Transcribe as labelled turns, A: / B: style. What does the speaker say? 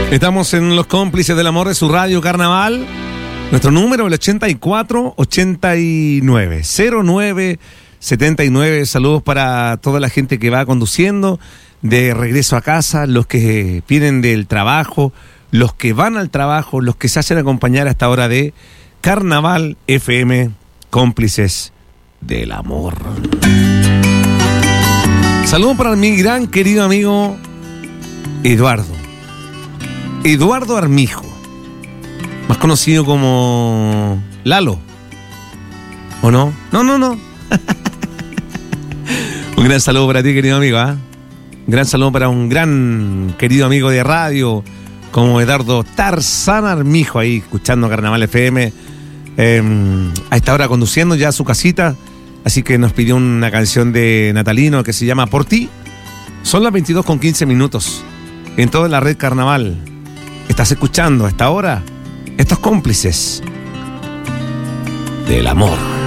A: Estamos en Los Cómplices del Amor de su Radio Carnaval. Nuestro número, el 84-89-09-79. Saludos para toda la gente que va conduciendo de regreso a casa, los que vienen del trabajo, los que van al trabajo, los que se hacen acompañar a esta hora de Carnaval FM, Cómplices del Amor. Saludos para mi gran querido amigo Eduardo Armijo, más conocido como Lalo, ¿o no? No. Un gran saludo para ti, querido amigo, ¿eh? Un gran saludo para un gran querido amigo de radio como Eduardo Tarzán Armijo, ahí escuchando Carnaval FM, a esta hora conduciendo ya a su casita, así que nos pidió una canción de Natalino que se llama Por Ti. Son las 22:15 en toda la red Carnaval. Estás escuchando a esta hora estos Cómplices del Amor.